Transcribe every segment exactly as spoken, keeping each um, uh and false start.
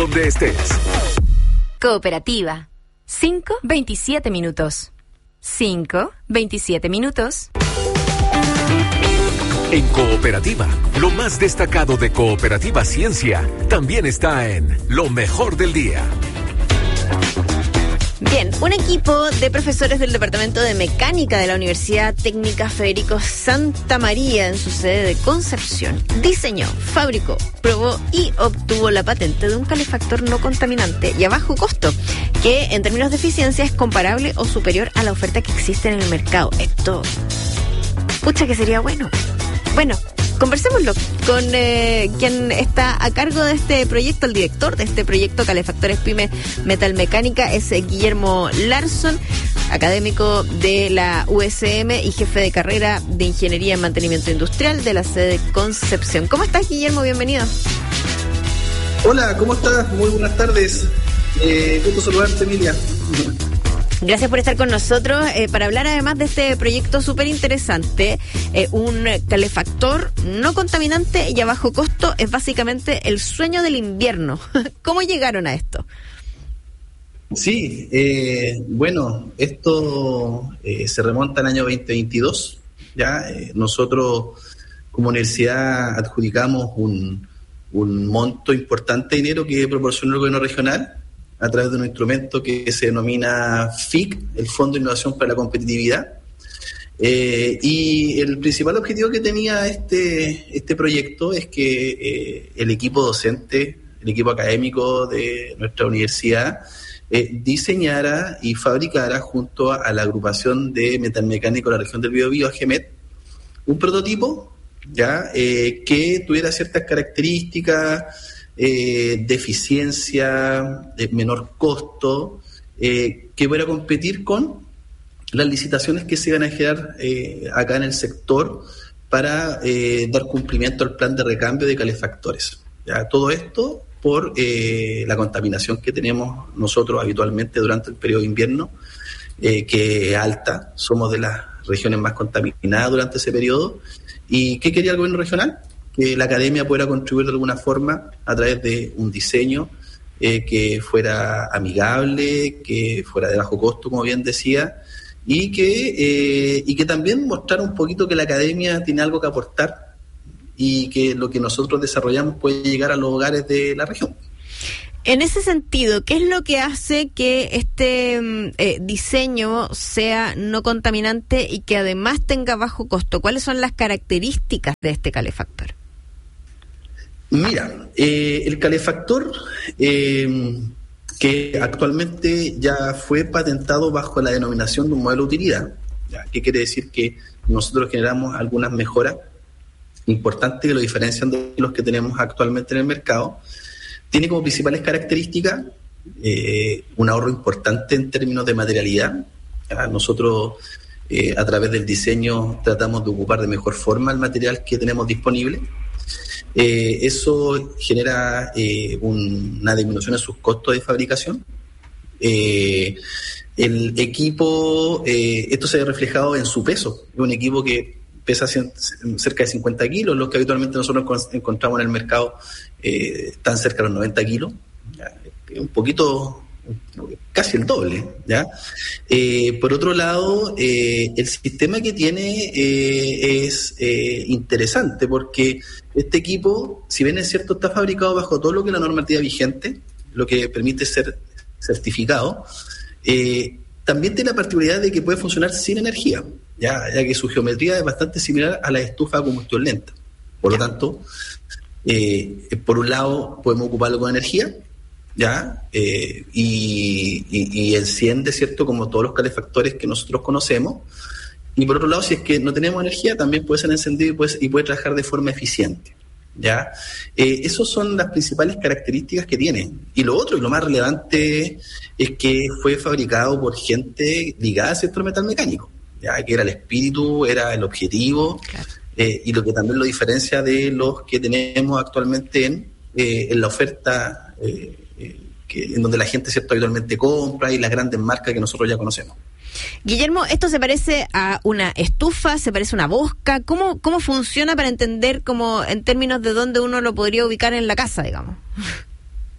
donde estés. Cooperativa. cinco, veintisiete minutos. cinco, veintisiete minutos. En Cooperativa, lo más destacado de Cooperativa Ciencia también está en Lo Mejor del Día. Bien, un equipo de profesores del Departamento de Mecánica de la Universidad Técnica Federico Santa María en su sede de Concepción diseñó, fabricó, probó y obtuvo la patente de un calefactor no contaminante y a bajo costo, que en términos de eficiencia es comparable o superior a la oferta que existe en el mercado. Esto, pucha que sería bueno. Bueno, conversémoslo con eh, quien está a cargo de este proyecto, el director de este proyecto Calefactores Pyme Metalmecánica, es eh, Guillermo Larsson, académico de la U S M y jefe de carrera de Ingeniería en Mantenimiento Industrial de la sede Concepción. ¿Cómo estás, Guillermo? Bienvenido. Hola, ¿cómo estás? Muy buenas tardes. Eh, gusto saludarte, Emilia. Gracias por estar con nosotros eh, para hablar además de este proyecto súper interesante. Eh, un calefactor no contaminante y a bajo costo es básicamente el sueño del invierno. ¿Cómo llegaron a esto? Sí, eh, bueno, esto eh, se remonta al año veinte veintidós. Ya eh, nosotros como universidad adjudicamos un, un monto importante de dinero que proporcionó el gobierno regional a través de un instrumento que se denomina F I C, el Fondo de Innovación para la Competitividad. Eh, y el principal objetivo que tenía este, este proyecto es que eh, el equipo docente, el equipo académico de nuestra universidad, eh, diseñara y fabricara junto a, a la agrupación de metalmecánicos de la región del Biobío, AGEMET, un prototipo ya eh, que tuviera ciertas características Eh, de eficiencia, de menor costo, eh, que pueda competir con las licitaciones que se van a generar eh, acá en el sector para eh, dar cumplimiento al plan de recambio de calefactores. ¿Ya? Todo esto por eh, la contaminación que tenemos nosotros habitualmente durante el periodo de invierno, eh, que es alta, somos de las regiones más contaminadas durante ese periodo. ¿Y qué quería el gobierno regional? Que la academia pudiera contribuir de alguna forma a través de un diseño eh, que fuera amigable, que fuera de bajo costo, como bien decía, y que, eh, y que también mostrara un poquito que la academia tiene algo que aportar y que lo que nosotros desarrollamos puede llegar a los hogares de la región. En ese sentido, ¿qué es lo que hace que este eh, diseño sea no contaminante y que además tenga bajo costo? ¿Cuáles son las características de este calefactor? Mira, eh, el calefactor eh, que actualmente ya fue patentado bajo la denominación de un modelo de utilidad, ¿ya? ¿Qué quiere decir? Que nosotros generamos algunas mejoras importantes que lo diferencian de los que tenemos actualmente en el mercado. Tiene como principales características eh, un ahorro importante en términos de materialidad. ¿Ya? Nosotros eh, a través del diseño tratamos de ocupar de mejor forma el material que tenemos disponible. Eh, eso genera eh, un, una disminución en sus costos de fabricación. Eh, el equipo, eh, esto se ve reflejado en su peso. Es un equipo que pesa cien, cerca de cincuenta kilos, los que habitualmente nosotros encontramos en el mercado eh, están cerca de los noventa kilos, ¿ya? Un poquito, casi el doble, ¿ya? Eh, por otro lado, eh, el sistema que tiene eh, es eh, interesante porque este equipo, si bien es cierto, está fabricado bajo todo lo que es la normativa vigente, lo que permite ser certificado, eh, también tiene la particularidad de que puede funcionar sin energía, ya, ya que su geometría es bastante similar a la estufa de combustión lenta. Por lo tanto, eh, por un lado podemos ocuparlo con energía, ya eh, y, y, y enciende, ¿cierto?, como todos los calefactores que nosotros conocemos. Y por otro lado, si es que no tenemos energía, también puede ser encendido y puede, y puede trabajar de forma eficiente, ¿ya? Eh, esas son las principales características que tiene. Y lo otro, y lo más relevante, es que fue fabricado por gente ligada al sector metalmecánico, ¿ya? Que era el espíritu, era el objetivo, claro. eh, y lo que también lo diferencia de los que tenemos actualmente en, eh, en la oferta eh, eh, que, en donde la gente, ¿cierto?, habitualmente compra y las grandes marcas que nosotros ya conocemos. Guillermo, ¿esto se parece a una estufa? ¿Se parece a una bosca? ¿Cómo, cómo funciona para entender como en términos de dónde uno lo podría ubicar en la casa, digamos?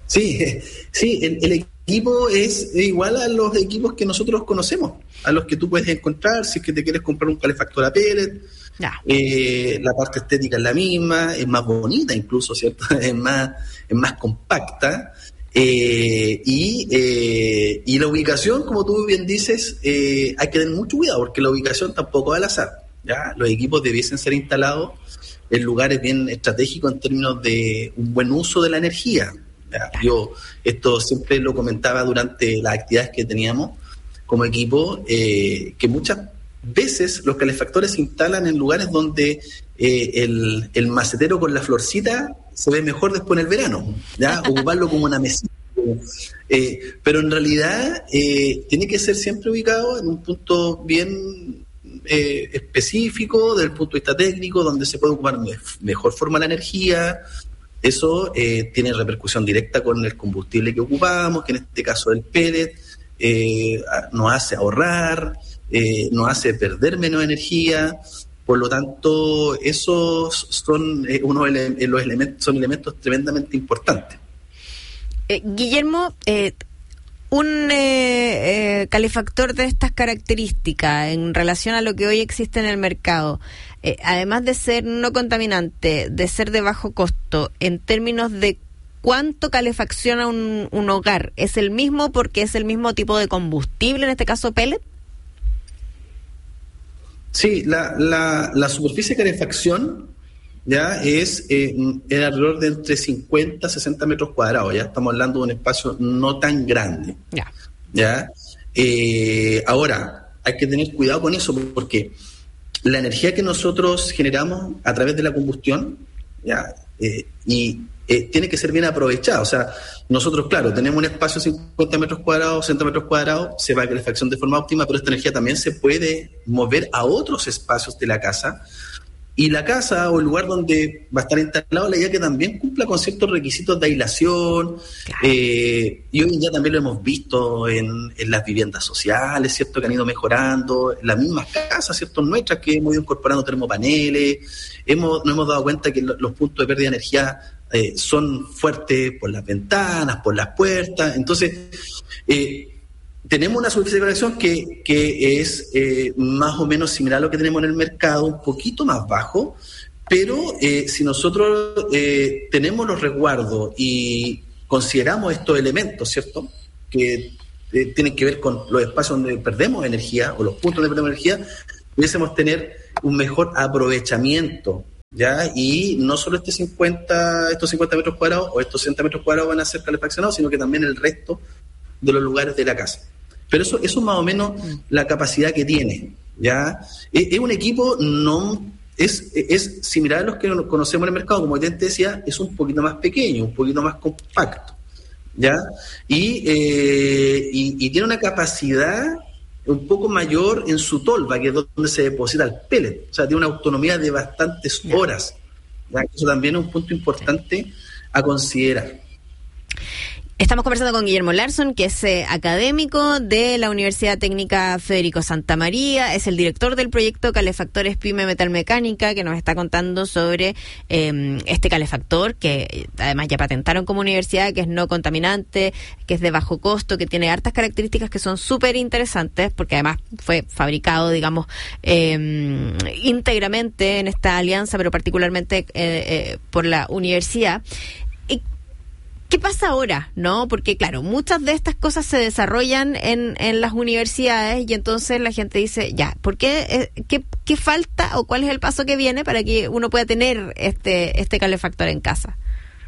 Sí, sí, el, el equipo es igual a los equipos que nosotros conocemos, a los que tú puedes encontrar si es que te quieres comprar un calefactor a pellet. No. Eh, la parte estética es la misma, es más bonita incluso, ¿cierto? Es más, es más compacta. Eh, y, eh, y la ubicación, como tú bien dices, eh, hay que tener mucho cuidado porque la ubicación tampoco es al azar, ¿ya? Los equipos debiesen ser instalados en lugares bien estratégicos en términos de un buen uso de la energía. ¿Ya? Yo esto siempre lo comentaba durante las actividades que teníamos como equipo, eh, que muchas veces los calefactores se instalan en lugares donde eh, el, el macetero con la florcita se ve mejor después en el verano, ¿ya? Ocuparlo como una mesita. Eh, pero en realidad eh, tiene que ser siempre ubicado en un punto bien eh, específico desde el punto de vista técnico, donde se puede ocupar me- mejor forma la energía. Eso eh, tiene repercusión directa con el combustible que ocupamos, que en este caso el pellet, eh, nos hace ahorrar, eh, nos hace perder menos energía. Por lo tanto, esos son eh, uno de ele- los elementos, son elementos tremendamente importantes. Eh, Guillermo, eh, un eh, eh, calefactor de estas características en relación a lo que hoy existe en el mercado, eh, además de ser no contaminante, de ser de bajo costo, en términos de cuánto calefacciona un, un hogar, ¿es el mismo porque es el mismo tipo de combustible, en este caso pellet? Sí, la, la, la superficie de calefacción ya es eh, en alrededor de entre cincuenta a sesenta metros cuadrados. Ya estamos hablando de un espacio no tan grande. Ya. ¿Ya? Eh, ahora, hay que tener cuidado con eso porque la energía que nosotros generamos a través de la combustión, ¿ya? Eh, y eh, tiene que ser bien aprovechada. O sea, nosotros, claro, tenemos un espacio de cincuenta metros cuadrados, sesenta metros cuadrados, se va a calefacción de forma óptima, pero esta energía también se puede mover a otros espacios de la casa. Y la casa o el lugar donde va a estar instalado, la idea que también cumpla con ciertos requisitos de aislación. Claro. Eh, y hoy en día también lo hemos visto en, en las viviendas sociales, ¿cierto? Que han ido mejorando, en las mismas casas, ¿cierto? Nuestras, que hemos ido incorporando termopaneles. Hemos, nos hemos dado cuenta que lo, los puntos de pérdida de energía eh, son fuertes por las ventanas, por las puertas. Entonces, eh, tenemos una superficie de calefacción que, que es eh, más o menos similar a lo que tenemos en el mercado, un poquito más bajo, pero eh, si nosotros eh, tenemos los resguardos y consideramos estos elementos, ¿cierto?, que eh, tienen que ver con los espacios donde perdemos energía o los puntos donde perdemos energía, pudiésemos tener un mejor aprovechamiento, ¿ya? Y no solo este cincuenta, estos cincuenta metros cuadrados o estos sesenta metros cuadrados van a ser calefaccionados, sino que también el resto de los lugares de la casa. Pero eso, eso es más o menos la capacidad que tiene, ¿ya? Es, es un equipo, no es, es similar a los que conocemos en el mercado, como te decía, es un poquito más pequeño, un poquito más compacto, ¿ya? Y, eh, y, y tiene una capacidad un poco mayor en su tolva, que es donde se deposita el pellet. O sea, tiene una autonomía de bastantes horas, ¿ya? Eso también es un punto importante a considerar. Estamos conversando con Guillermo Larsson, que es eh, académico de la Universidad Técnica Federico Santa María, es el director del proyecto Calefactores Pyme Metalmecánica, que nos está contando sobre eh, este calefactor, que además ya patentaron como universidad, que es no contaminante, que es de bajo costo, que tiene hartas características que son súper interesantes, porque además fue fabricado, digamos, eh, íntegramente en esta alianza, pero particularmente eh, eh, por la universidad. ¿Qué pasa ahora? ¿No? Porque, claro, muchas de estas cosas se desarrollan en, en las universidades y entonces la gente dice, ya, ¿por qué, eh, qué, qué falta o cuál es el paso que viene para que uno pueda tener este, este calefactor en casa?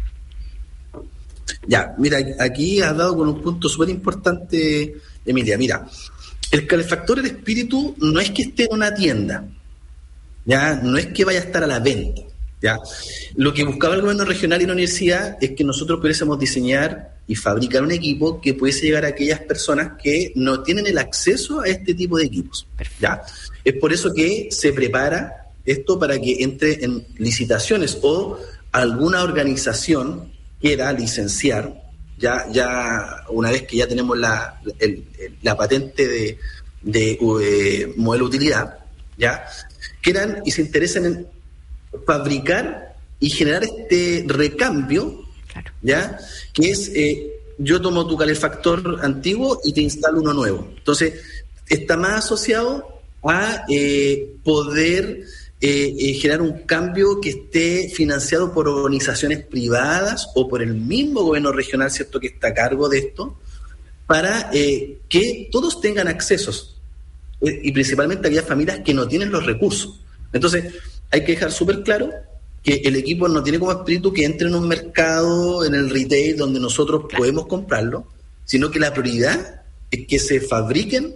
Ya, mira, aquí has dado con un punto súper importante, Emilia. Mira, el calefactor, el espíritu, no es que esté en una tienda, ya, no es que vaya a estar a la venta. ¿Ya? Lo que buscaba el gobierno regional y la universidad es que nosotros pudiésemos diseñar y fabricar un equipo que pudiese llegar a aquellas personas que no tienen el acceso a este tipo de equipos. ¿Ya? Es por eso que se prepara esto para que entre en licitaciones o alguna organización quiera licenciar, ya, ya una vez que ya tenemos la, el, la patente de, de, de modelo de utilidad, ya, quieran y se interesen en fabricar y generar este recambio Claro. ¿Ya? Que es, eh, yo tomo tu calefactor antiguo y te instalo uno nuevo. Entonces, está más asociado a eh, poder eh, eh, generar un cambio que esté financiado por organizaciones privadas o por el mismo gobierno regional, ¿cierto?, que está a cargo de esto, para eh, que todos tengan accesos, eh, y principalmente aquellas familias que no tienen los recursos. Entonces, hay que dejar súper claro que el equipo no tiene como espíritu que entre en un mercado, en el retail, donde nosotros claro. podemos comprarlo, sino que la prioridad es que se fabriquen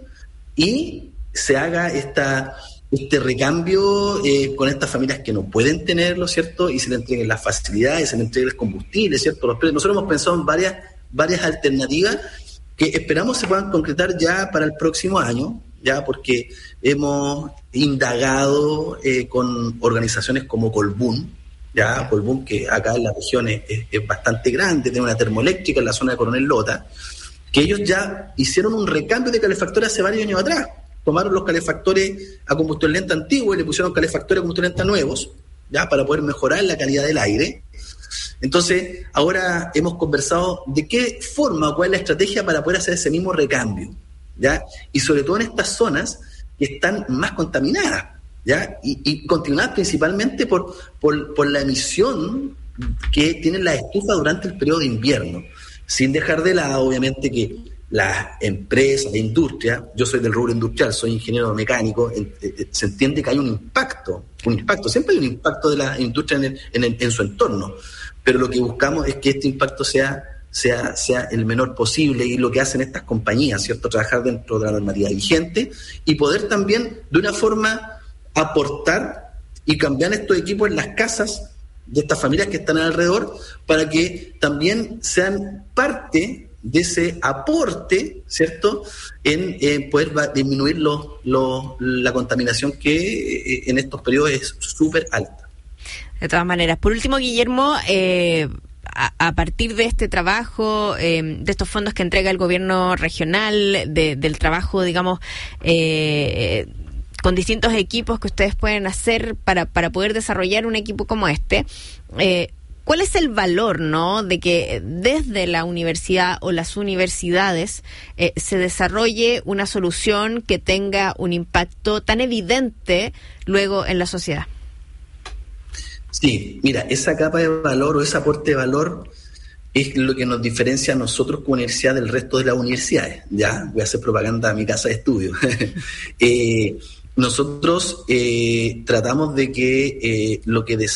y se haga esta, este recambio eh, con estas familias que no pueden tenerlo, ¿cierto? Y se le entreguen las facilidades, se le entreguen el combustible, ¿cierto? Los precios. Nosotros hemos pensado en varias, varias alternativas que esperamos se puedan concretar ya para el próximo año, ya porque hemos indagado eh, con organizaciones como Colbún, ya Colbún, que acá en la región es, es, es bastante grande, tiene una termoeléctrica en la zona de Coronel Lota, que ellos ya hicieron un recambio de calefactores hace varios años atrás. Tomaron los calefactores a combustión lenta antiguos y le pusieron calefactores a combustión lenta nuevos, ya para poder mejorar la calidad del aire. Entonces, ahora hemos conversado de qué forma, cuál es la estrategia para poder hacer ese mismo recambio, ¿ya? Y sobre todo en estas zonas que están más contaminadas, ¿ya? Y, y contaminadas principalmente por, por, por la emisión que tienen las estufas durante el periodo de invierno, sin dejar de lado, obviamente, que las empresas, la industria, yo soy del rubro industrial, soy ingeniero mecánico, en, en, se entiende que hay un impacto, un impacto, siempre hay un impacto de la industria en, el, en, el, en su entorno, pero lo que buscamos es que este impacto sea, sea, sea el menor posible, y lo que hacen estas compañías, ¿cierto?, trabajar dentro de la normativa vigente y poder también de una forma aportar y cambiar estos equipos en las casas de estas familias que están alrededor, para que también sean parte de ese aporte, ¿cierto?, en eh, poder va, disminuir los, los, la contaminación que eh, en estos periodos es súper alta. De todas maneras, por último, Guillermo, eh, a, a partir de este trabajo, eh, de estos fondos que entrega el gobierno regional, de, del trabajo, digamos, eh, con distintos equipos que ustedes pueden hacer para, para poder desarrollar un equipo como este, eh, ¿cuál es el valor, no, de que desde la universidad o las universidades eh, se desarrolle una solución que tenga un impacto tan evidente luego en la sociedad? Sí, mira, esa capa de valor o ese aporte de valor es lo que nos diferencia a nosotros como universidad del resto de las universidades. Ya, voy a hacer propaganda a mi casa de estudio. eh, nosotros eh, tratamos de que eh, lo que